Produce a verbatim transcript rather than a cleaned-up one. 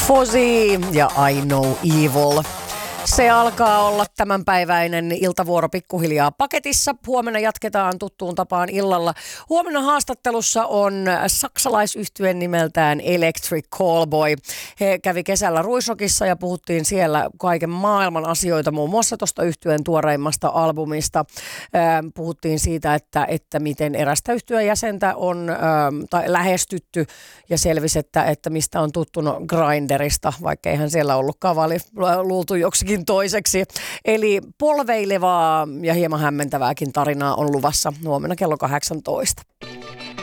Fozzy ja I Know Evil. Se alkaa olla tämänpäiväinen iltavuoro pikkuhiljaa paketissa. Huomenna jatketaan tuttuun tapaan illalla. Huomenna haastattelussa on saksalaisyhtyen nimeltään Electric Callboy. He kävi kesällä Ruisrockissa ja puhuttiin siellä kaiken maailman asioita, muun muassa tuosta yhtyeen tuoreimmasta albumista. Puhuttiin siitä, että, että miten erästä yhtyeen jäsentä on tai lähestytty ja selvisi, että, että mistä on tuttu no, Grindrista, vaikka eihän siellä ollutkaan vaan luultu joksikin toiseksi. Eli polveilevaa ja hieman hämmentävääkin tarinaa on luvassa huomenna kello kahdeksantoista.